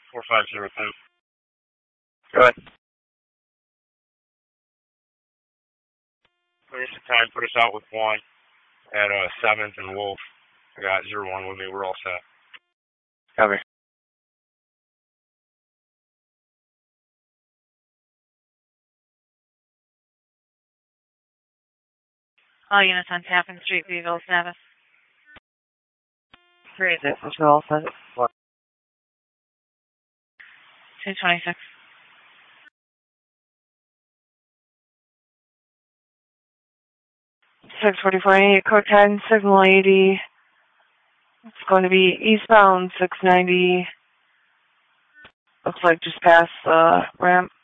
4502. Go ahead. Finish the time, put us out with 1 at 7th and Wolf. I got 01 with me, we're all set. Copy. All units on Tappan Street, Beeville, Snavis. 36, control, 226. Six 4488, code 10, signal 80. It's going to be eastbound 690. Looks like just past the ramp.